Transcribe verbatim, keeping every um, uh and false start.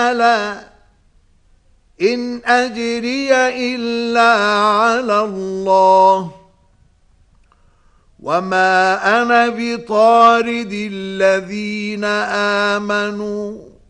لا إن أجري إلا على الله وما أنا بطارد الذين آمنوا